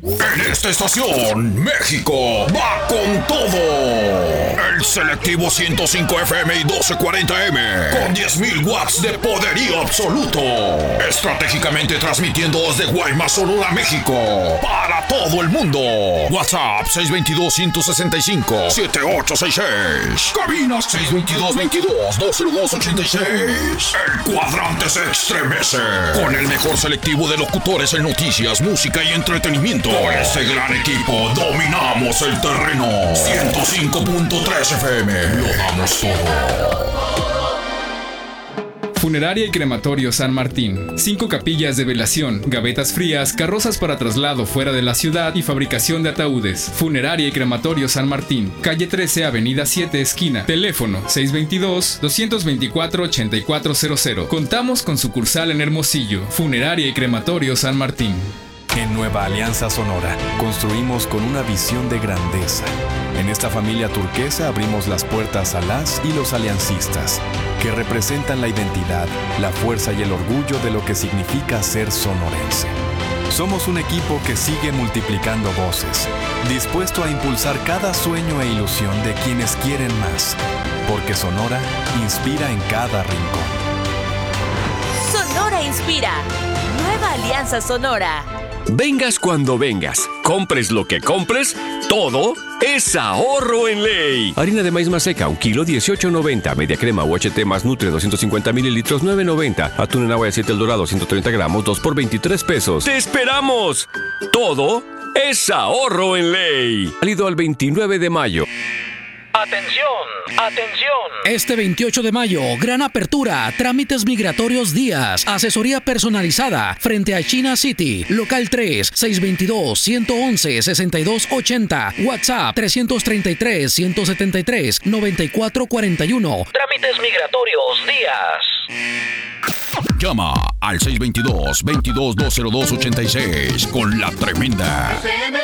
En esta estación, México va con todo. El selectivo 105 FM y 1240M con 10.000 watts de poderío absoluto. Estratégicamente transmitiendo desde Guaymas, Sonora, México, para todo el mundo. WhatsApp 622-165-7866. Cabinas 622-22-20286. El cuadrante se estremece con el mejor selectivo de locutores en noticias, música y entretenimiento. Con este gran equipo dominamos el terreno. 105.3 FM. Lo damos todo. Funeraria y Crematorio San Martín. 5 capillas de velación, gavetas frías, carrozas para traslado fuera de la ciudad y fabricación de ataúdes. Funeraria y Crematorio San Martín. Calle 13, Avenida 7, esquina. Teléfono 622-224-8400. Contamos con sucursal en Hermosillo. Funeraria y Crematorio San Martín. En Nueva Alianza Sonora, construimos con una visión de grandeza. En esta familia turquesa abrimos las puertas a las y los aliancistas, que representan la identidad, la fuerza y el orgullo de lo que significa ser sonorense. Somos un equipo que sigue multiplicando voces, dispuesto a impulsar cada sueño e ilusión de quienes quieren más, porque Sonora inspira en cada rincón. Sonora inspira. Nueva Alianza Sonora. Vengas cuando vengas, compres lo que compres, todo es ahorro en ley. Harina de maíz maseca, 1 kilo, 18.90. Media crema UHT más Nutre, 250 mililitros, 9.90. Atún en agua de 7 El Dorado, 130 gramos, 2 por 23 pesos. ¡Te esperamos! Todo es ahorro en ley. Válido al 29 de mayo. ¡Atención! ¡Atención! Este 28 de mayo, gran apertura, trámites migratorios Díaz, asesoría personalizada, frente a China City, local 3, 622-111-6280, WhatsApp 333-173-9441. Trámites migratorios Díaz. Llama al 622-22-20286 con la tremenda. FM